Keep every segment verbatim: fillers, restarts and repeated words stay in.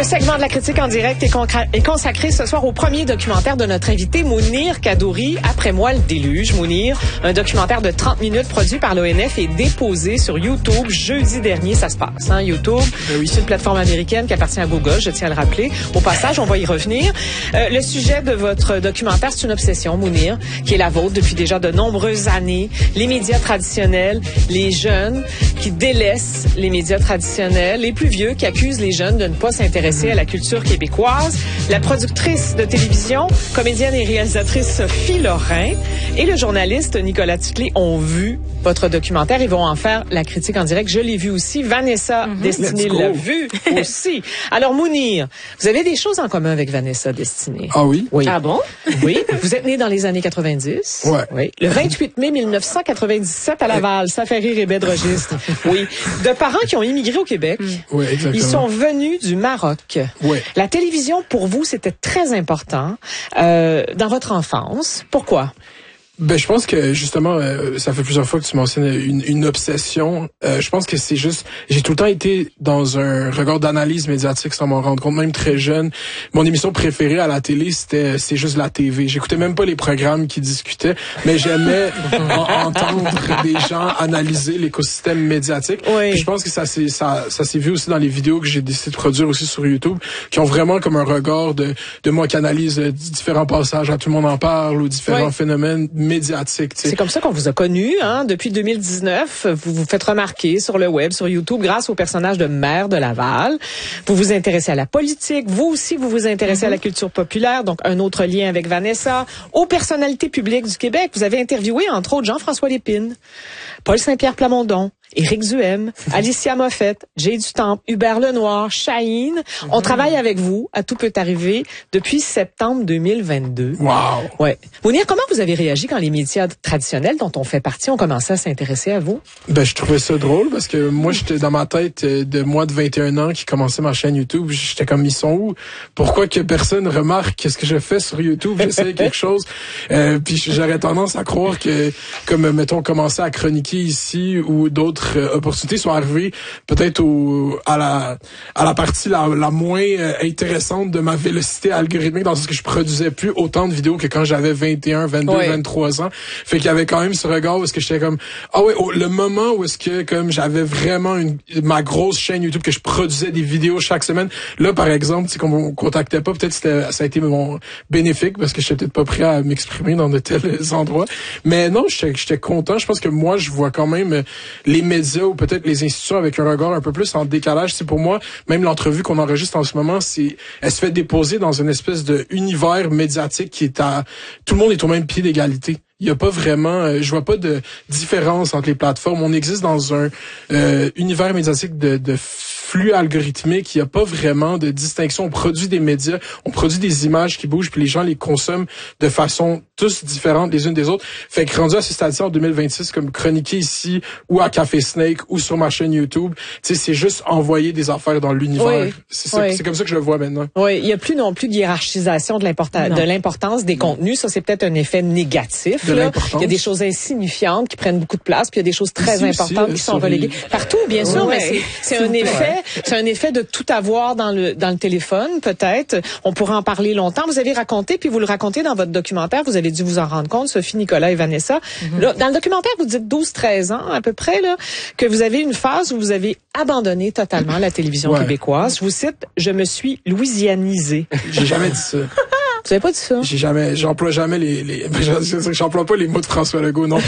Le segment de la critique en direct est, concra- est consacré ce soir au premier documentaire de notre invité Mounir Kadouri, Après moi le déluge. Mounir, un documentaire de trente minutes produit par l'O N F et déposé sur YouTube jeudi dernier. Ça se passe, hein, YouTube. Ben oui. C'est une plateforme américaine qui appartient à Google, je tiens à le rappeler. Au passage, on va y revenir. Euh, le sujet de votre documentaire, c'est une obsession, Mounir, qui est la vôtre depuis déjà de nombreuses années. Les médias traditionnels, les jeunes qui délaissent les médias traditionnels, les plus vieux qui accusent les jeunes de ne pas s'intéresser à la culture québécoise, la productrice de télévision, comédienne et réalisatrice Sophie Lorrain et le journaliste Nicolas Tuclé ont vu votre documentaire et vont en faire la critique en direct. Je l'ai vu aussi. Vanessa mm-hmm. Destinée l'a vu aussi. Alors, Mounir, vous avez des choses en commun avec Vanessa Destinée. Ah oui? Oui. Ah bon? Oui. Vous êtes née dans les années quatre-vingt-dix. Ouais. Oui. Le vingt-huit mai mille neuf cent quatre-vingt-dix-sept à Laval. Ça fait rire et bête de registre. Oui. De parents qui ont immigré au Québec. Oui, exactement. Ils sont venus du Maroc. Oui. La télévision, pour vous, c'était très important euh, dans votre enfance. Pourquoi? Ben, je pense que justement, euh, ça fait plusieurs fois que tu mentionnes une, une obsession. Euh, je pense que c'est juste, j'ai tout le temps été dans un regard d'analyse médiatique sans m'en rendre compte, même très jeune. Mon émission préférée à la télé, c'était c'est juste la T V. J'écoutais même pas les programmes qui discutaient, mais j'aimais en, entendre des gens analyser l'écosystème médiatique. Oui. Puis je pense que ça s'est ça ça s'est vu aussi dans les vidéos que j'ai décidé de produire aussi sur YouTube, qui ont vraiment comme un regard de de moi qui analyse euh, différents passages, à tout le monde en parle, ou différents oui. phénomènes médiatique. T'sais. C'est comme ça qu'on vous a connu, hein. Depuis deux mille dix-neuf, vous vous faites remarquer sur le web, sur YouTube, grâce au personnage de maire de Laval. Vous vous intéressez à la politique. Vous aussi, vous vous intéressez mm-hmm. à la culture populaire. Donc, un autre lien avec Vanessa. Aux personnalités publiques du Québec. Vous avez interviewé, entre autres, Jean-François Lépine, Paul Saint-Pierre Plamondon, Éric Duhem, Alicia Moffett, Jay Dutemps, Hubert Lenoir, Chahine. Mm-hmm. On travaille avec vous à Tout peut arriver depuis septembre deux mille vingt-deux. Wow! Ouais. Mounir, comment vous avez réagi quand les médias traditionnels dont on fait partie ont commencé à s'intéresser à vous? Ben, je trouvais ça drôle parce que moi, j'étais dans ma tête de moi de vingt et un ans qui commençait ma chaîne YouTube. J'étais comme, ils sont où? Pourquoi que personne remarque qu'est-ce que je fais sur YouTube? J'essaie quelque chose. Euh, puis j'aurais tendance à croire que, comme, mettons, commencer à chroniquer ici ou d'autres euh, opportunités sont arrivées peut-être au, à la, à la partie la, la moins euh, intéressante de ma vélocité algorithmique, dans le sens que je produisais plus autant de vidéos que quand j'avais vingt et un, vingt-deux, oui. vingt-trois ans. Fait qu'il y avait quand même ce regard où est-ce que j'étais comme, ah ouais, le moment où est-ce que, comme, j'avais vraiment une, ma grosse chaîne YouTube, que je produisais des vidéos chaque semaine. Là, par exemple, si qu'on me contactait pas, peut-être c'était, ça a été mon bénéfique parce que j'étais peut-être pas prêt à m'exprimer dans de tels endroits. Mais non, j'étais, j'étais content. Je pense que moi, je vois quand même les médias ou peut-être les institutions avec un regard un peu plus en décalage. C'est pour moi, même l'entrevue qu'on enregistre en ce moment, c'est, elle se fait déposer dans une espèce de univers médiatique qui est à, tout le monde est au même pied d'égalité. Il y a pas vraiment, euh, je vois pas de différence entre les plateformes. On existe dans un euh, univers médiatique de, de flux algorithmique. Il y a pas vraiment de distinction. On produit des médias, on produit des images qui bougent, puis les gens les consomment de façon tous différentes les unes des autres. Fait que rendu à ce stade-ci en deux mille vingt-six, comme chroniquer ici ou à Café Snake ou sur ma chaîne YouTube, tu sais, c'est juste envoyer des affaires dans l'univers. Oui, c'est, ça, oui. c'est comme ça que je le vois maintenant. Oui, il y a plus non plus de hiérarchisation de l'importance, de l'importance des non. contenus. Ça, c'est peut-être un effet négatif. Là. Il y a des choses insignifiantes qui prennent beaucoup de place, puis il y a des choses très ici importantes aussi, qui sont reléguées les... partout, bien sûr. Ouais. Mais c'est, c'est, c'est un effet, c'est un effet de tout avoir dans le dans le téléphone, peut-être. On pourrait en parler longtemps. Vous avez raconté, puis vous le racontez dans votre documentaire. Vous avez dû vous en rendre compte, Sophie, Nicolas et Vanessa. Mm-hmm. Là, dans le documentaire, vous dites douze treize ans à peu près là, que vous avez une phase où vous avez abandonné totalement la télévision ouais. québécoise. Je vous cite, je me suis louisianisé. J'ai jamais dit ça. Vous avez pas dit ça? J'ai jamais, j'emploie jamais les, les, j'emploie pas les mots de François Legault, non.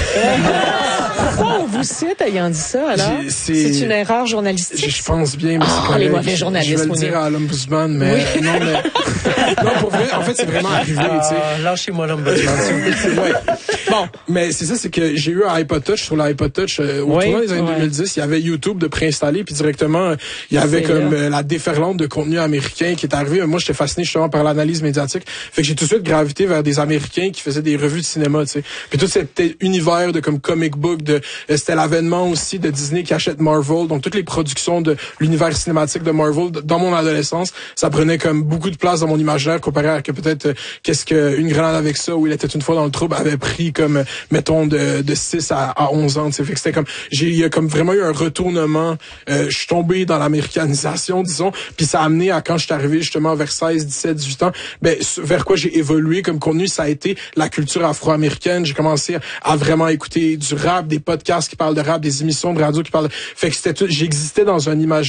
Pourquoi on vous cite ayant dit ça, alors? C'est, c'est une erreur journalistique? Je pense bien, mais c'est oh, les mauvais journalistes. Je vais le dire à l'Ombudsman, mais oui. non, mais, non, pour vrai, en fait, c'est vraiment arrivé, euh, tu sais. Lâchez-moi l'Ombudsman. Ouais. Bon. Mais c'est ça, c'est que j'ai eu un iPod Touch, sur l'iPod Touch, euh, au oui, tournant des années ouais. deux mille dix, il y avait YouTube de préinstaller, puis directement, il y avait c'est comme euh, la déferlante de contenu américain qui est arrivée. Moi, j'étais fasciné justement par l'analyse médiatique. Fait que j'ai tout de suite gravité vers des Américains qui faisaient des revues de cinéma, tu sais. Puis tout cet univers de comme comic book, de de c'était l'avènement aussi de Disney qui achète Marvel, donc toutes les productions de l'univers cinématique de Marvel dans mon adolescence, ça prenait comme beaucoup de place dans mon imaginaire comparé à que peut-être euh, qu'est-ce que Une grenade avec ça où il était une fois dans le trouble avait pris comme mettons de de six à, à onze ans, tu sais, fait que c'était comme j'ai il y a comme vraiment eu un retournement, euh, je suis tombé dans l'américanisation disons, puis ça a amené à quand je suis arrivé justement vers seize, dix-sept, dix-huit ans, ben vers quoi j'ai évolué comme contenu, ça a été la culture afro-américaine. J'ai commencé à vraiment écouter du rap, des podcasts qui parlent de rap, des émissions de radio qui parlent de... fait que c'était tout, j'existais dans un imaginaire